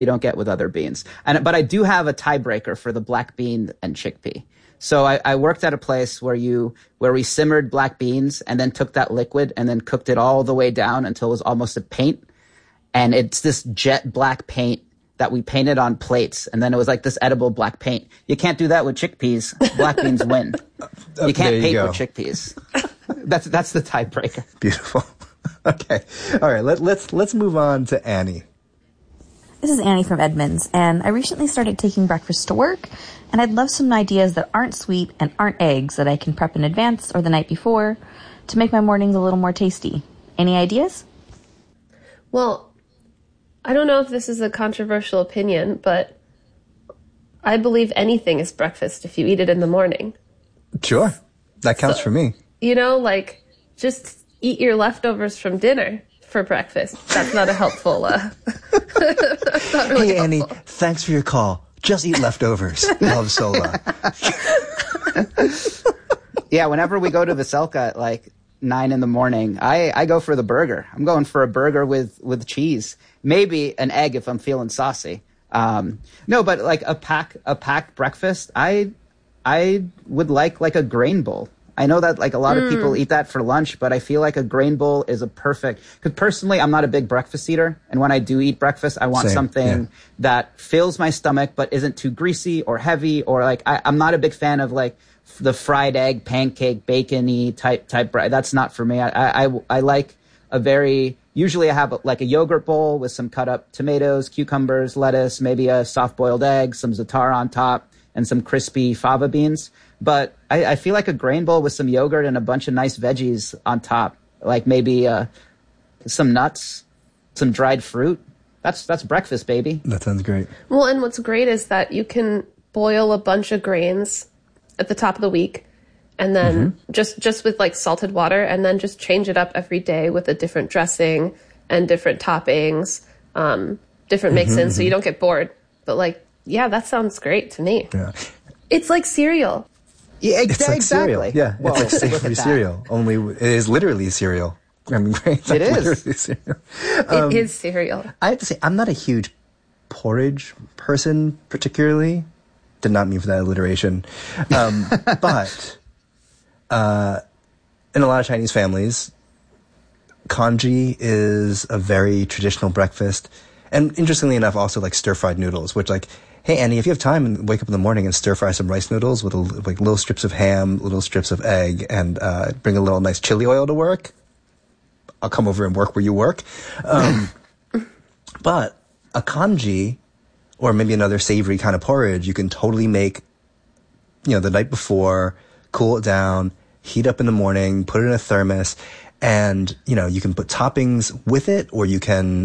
you don't get with other beans. But I do have a tiebreaker for the black bean and chickpea. So I worked at a place where we simmered black beans and then took that liquid and then cooked it all the way down until it was almost a paint. And it's this jet black paint that we painted on plates. And then it was like this edible black paint. You can't do that with chickpeas. Black beans win. You can't paint with chickpeas. That's the tiebreaker. Beautiful. Okay. All right. Let's move on to Annie. This is Annie from Edmonds, and I recently started taking breakfast to work, and I'd love some ideas that aren't sweet and aren't eggs that I can prep in advance or the night before to make my mornings a little more tasty. Any ideas? Well, I don't know if this is a controversial opinion, but I believe anything is breakfast if you eat it in the morning. Sure. That counts for me. Like, just eat your leftovers from dinner for breakfast. That's not a helpful, that's not really Hey, helpful. Annie, thanks for your call. Just eat leftovers. Love, Sola. Yeah, whenever we go to Veselka at like 9 a.m, I go for the burger. I'm going for a burger with cheese. Maybe an egg if I'm feeling saucy. No, but like a packed breakfast, I would like a grain bowl. I know that like a lot of people eat that for lunch, but I feel like a grain bowl is a perfect, because personally I'm not a big breakfast eater. And when I do eat breakfast, I want something that fills my stomach, but isn't too greasy or heavy, or like, I'm not a big fan of like the fried egg, pancake, bacon-y type bread. That's not for me. I like usually I have like a yogurt bowl with some cut up tomatoes, cucumbers, lettuce, maybe a soft boiled egg, some za'atar on top, and some crispy fava beans. But I feel like a grain bowl with some yogurt and a bunch of nice veggies on top, like maybe some nuts, some dried fruit. That's breakfast, baby. That sounds great. Well, and what's great is that you can boil a bunch of grains at the top of the week, and then just with like salted water, and then just change it up every day with a different dressing and different toppings, different mix-ins, so you don't get bored. But like, yeah, that sounds great to me. Yeah. It's like cereal. Yeah, It's like exactly. cereal. Yeah, Well, it's like look savory at that. cereal. Only it is literally cereal. I mean, it's like It is. literally cereal. It is cereal. I have to say, I'm not a huge porridge person, particularly. Did not mean for that alliteration. But in a lot of Chinese families, congee is a very traditional breakfast. And interestingly enough, also like stir-fried noodles, which like, hey, Annie, if you have time and wake up in the morning and stir-fry some rice noodles with like little strips of ham, little strips of egg, and bring a little nice chili oil to work, I'll come over and work where you work. But a congee, or maybe another savory kind of porridge, you can totally make, the night before, cool it down, heat up in the morning, put it in a thermos, and, you can put toppings with it, or you can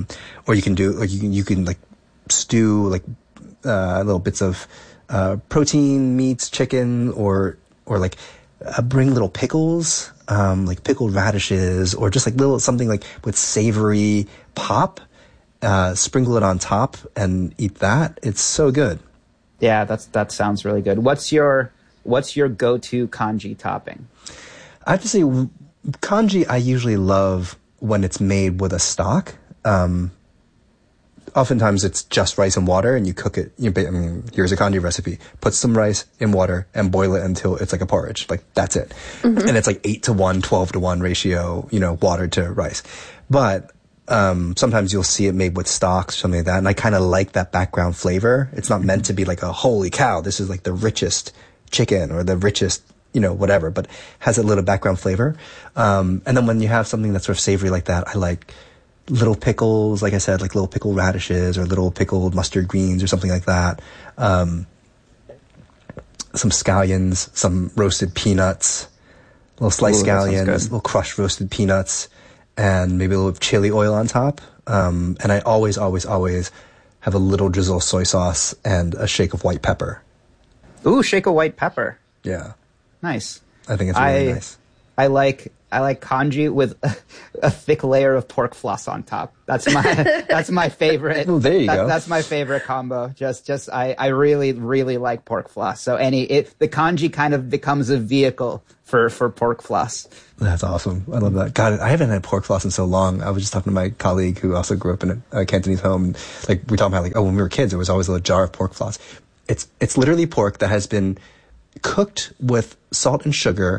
like stew like, little bits of, protein, meats, chicken, or like, bring little pickles, like pickled radishes, or just like something like with savory pop, sprinkle it on top and eat that. It's so good. Yeah, that sounds really good. What's your go-to congee topping? I have to say, congee I usually love when it's made with a stock. Oftentimes it's just rice and water, and you cook it. Here's a congee recipe: put some rice in water and boil it until it's like a porridge. Like that's it, and it's like 8-to-1, 12-to-1 ratio. Water to rice. But sometimes you'll see it made with stock, something like that, and I kind of like that background flavor. It's not meant to be like a holy cow, this is like the richest chicken or the richest, whatever, but has a little background flavor. And then when you have something that's sort of savory like that, I like little pickles, like I said, like little pickled radishes or little pickled mustard greens or something like that. Some scallions, some roasted peanuts, little sliced scallions, little crushed roasted peanuts, and maybe a little chili oil on top. And I always, always, always have a little drizzle of soy sauce and a shake of white pepper. Ooh, shake of white pepper. Yeah. Nice. I think it's really nice. I like congee with a thick layer of pork floss on top. That's my favorite. Well, there you go. That's my favorite combo. I really, really like pork floss. So the congee kind of becomes a vehicle for pork floss. That's awesome. I love that. God, I haven't had pork floss in so long. I was just talking to my colleague who also grew up in a Cantonese home. And, like, we're talking about, like, when we were kids, there was always a little jar of pork floss. It's literally pork that has been cooked with salt and sugar,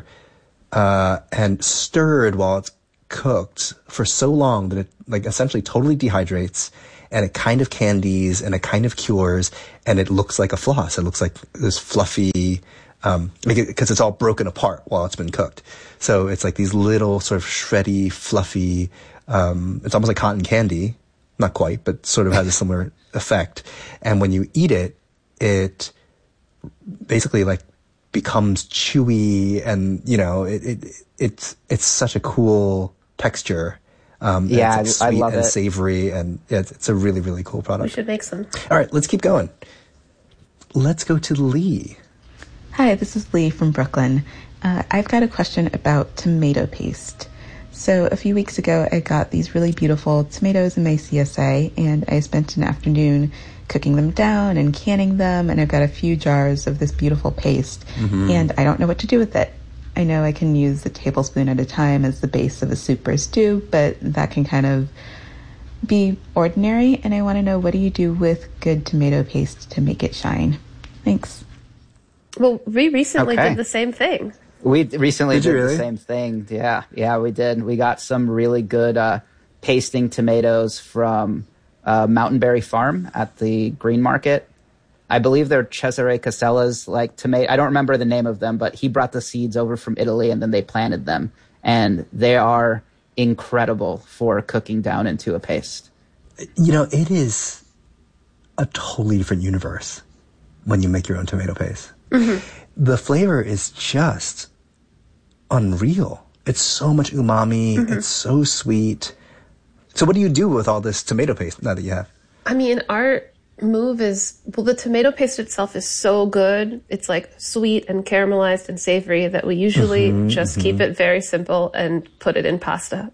and stirred while it's cooked for so long that it, like, essentially totally dehydrates, and it kind of candies and it kind of cures, and it looks like a floss. It looks like this fluffy, because it's all broken apart while it's been cooked. So it's like these little sort of shreddy, fluffy, it's almost like cotton candy. Not quite, but sort of has a similar effect. And when you eat it, it basically like becomes chewy, and it's such a cool texture. Yeah, it's like I sweet love and it. Savory, and it's a really, really cool product. We should make some. All right, let's keep going. Let's go to Lee. Hi, this is Lee from Brooklyn. I've got a question about tomato paste. So a few weeks ago, I got these really beautiful tomatoes in my CSA, and I spent an afternoon cooking them down and canning them, and I've got a few jars of this beautiful paste, and I don't know what to do with it. I know I can use a tablespoon at a time as the base of a soup or stew, but that can kind of be ordinary, and I want to know, what do you do with good tomato paste to make it shine? Thanks. Well, we recently Okay. did the same thing. We recently Did you did really? the same thing. Yeah, we did. We got some really good pasting tomatoes from Mountainberry Farm at the Green Market. I believe they're Cesare Casella's like tomato. I don't remember the name of them, but he brought the seeds over from Italy and then they planted them. And they are incredible for cooking down into a paste. It is a totally different universe when you make your own tomato paste. The flavor is just unreal. It's so much umami. It's so sweet. So what do you do with all this tomato paste now that you have? I mean, our move is, well, the tomato paste itself is so good. It's like sweet and caramelized and savory that we usually just keep it very simple and put it in pasta.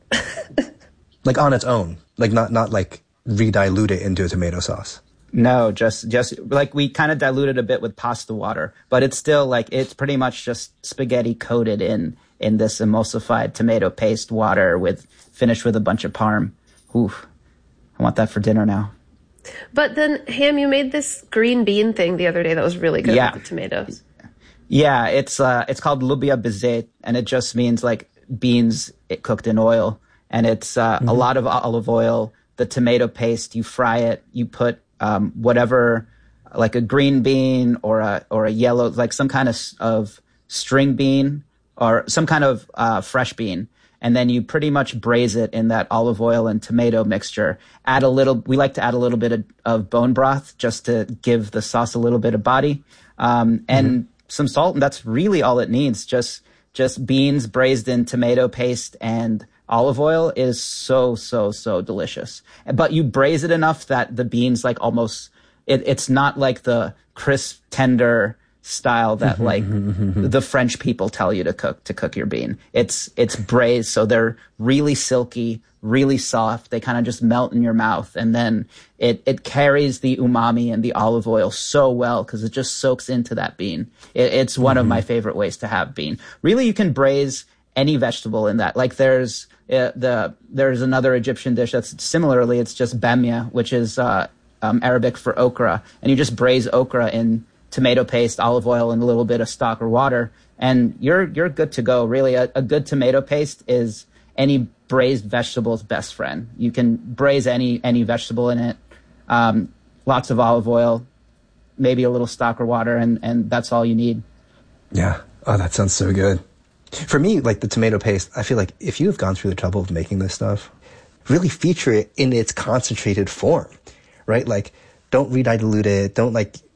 Like on its own, like not like re-dilute it into a tomato sauce. No, just like we kind of diluted a bit with pasta water, but it's still like it's pretty much just spaghetti coated in this emulsified tomato paste water finished with a bunch of parm. Oof, I want that for dinner now. But then, Ham, you made this green bean thing the other day that was really good Yeah. with the tomatoes. Yeah, it's called lubia bezet, and it just means like beans cooked in oil, and it's a lot of olive oil. The tomato paste, you fry it, you put whatever, like a green bean or a yellow, like some kind of string bean or some kind of fresh bean. And then you pretty much braise it in that olive oil and tomato mixture. We like to add a little bit of bone broth just to give the sauce a little bit of body. And some salt, and that's really all it needs. Just beans braised in tomato paste and olive oil is so, so, so delicious. But you braise it enough that the beans like almost, it's not like the crisp, tender style that like the French people tell you to cook your bean. It's braised, so they're really silky, really soft. They kind of just melt in your mouth, and then it carries the umami and the olive oil so well because it just soaks into that bean. It's one of my favorite ways to have bean. Really, you can braise any vegetable in that. Like there's another Egyptian dish that's similarly, it's just bamia, which is Arabic for okra, and you just braise okra in tomato paste, olive oil, and a little bit of stock or water, and you're good to go. Really, a good tomato paste is any braised vegetable's best friend. You can braise any vegetable in it, lots of olive oil, maybe a little stock or water, and that's all you need. Yeah. Oh, that sounds so good. For me, like the tomato paste, I feel like if you have gone through the trouble of making this stuff, really feature it in its concentrated form, right? Like, don't re-dilute it. Don't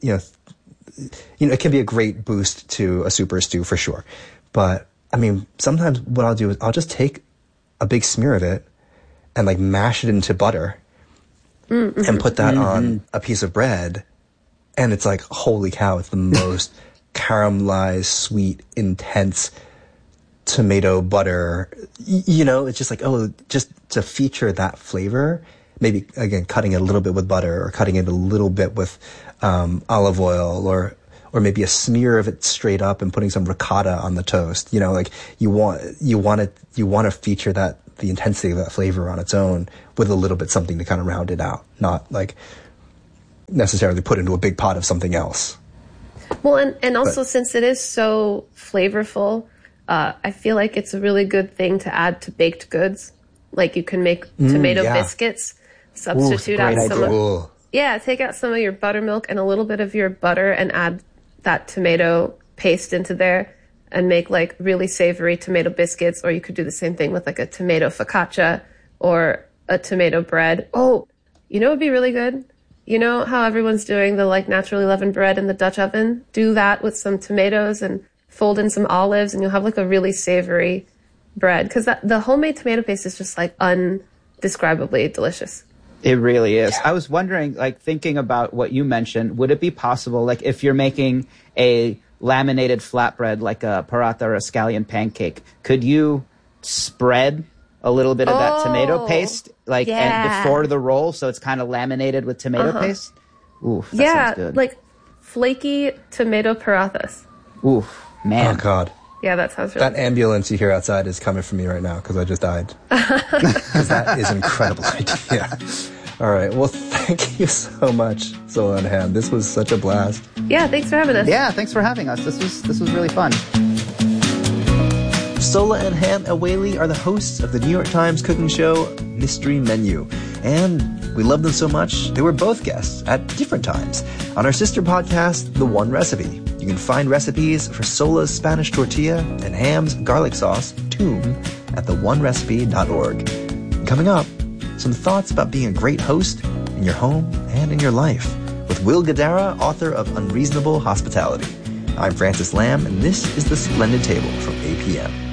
it can be a great boost to a soup or a stew for sure. But I mean, sometimes what I'll do is I'll just take a big smear of it and like mash it into butter and put that on a piece of bread. And it's like, holy cow, it's the most caramelized, sweet, intense tomato butter, it's just like, just to feature that flavor, maybe again, cutting it a little bit with butter or cutting it a little bit with, olive oil or maybe a smear of it straight up and putting some ricotta on the toast. Like you want to feature the intensity of that flavor on its own with a little bit something to kind of round it out, not like necessarily put into a big pot of something else. Well, and also since it is so flavorful, I feel like it's a really good thing to add to baked goods. Like you can make tomato biscuits, substitute out some of, take out some of your buttermilk and a little bit of your butter and add that tomato paste into there and make like really savory tomato biscuits. Or you could do the same thing with like a tomato focaccia or a tomato bread. Oh, it'd be really good. You know how everyone's doing the like naturally leavened bread in the Dutch oven? Do that with some tomatoes and fold in some olives and you'll have like a really savory bread. Because the homemade tomato paste is just like undescribably delicious. It really is. I was wondering, like thinking about what you mentioned, would it be possible, like if you're making a laminated flatbread like a paratha or a scallion pancake, could you spread a little bit of that tomato paste and before the roll, so it's kind of laminated with tomato paste? Ooh, that sounds good. Like flaky tomato parathas. Ooh, man. Oh God. Yeah, that sounds really That ambulance you hear outside is coming for me right now because I just died. Because that is an incredible idea. All right. Well, thank you so much, Sola and Ham. This was such a blast. Yeah, thanks for having us. Yeah, thanks for having us. This was really fun. Sola and Ham Awali are the hosts of the New York Times cooking show Mystery Menu. And we love them so much, they were both guests at different times on our sister podcast, The One Recipe. You can find recipes for Sola's Spanish tortilla and Ham's garlic sauce, Toom, at theonerecipe.org. Coming up, some thoughts about being a great host in your home and in your life with Will Guidara, author of Unreasonable Hospitality. I'm Francis Lamb, and this is The Splendid Table from APM.